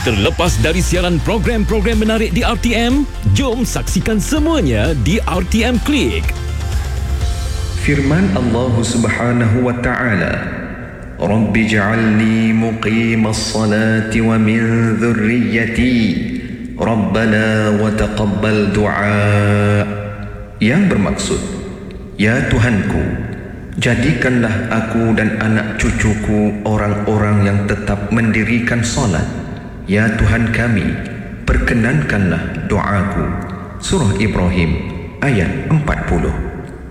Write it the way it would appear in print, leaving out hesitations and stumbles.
Terlepas dari siaran program-program menarik di RTM, jom saksikan semuanya di RTM Klik. Firman Allah Subhanahu wa taala, Rabbi ja'alni muqimas salati wa min dhurriyyati Rabbana wa taqabbal du'a. Yang bermaksud, ya Tuhanku, jadikanlah aku dan anak cucuku orang-orang yang tetap mendirikan solat. Ya Tuhan kami, perkenankanlah doaku. Surah Ibrahim ayat 40.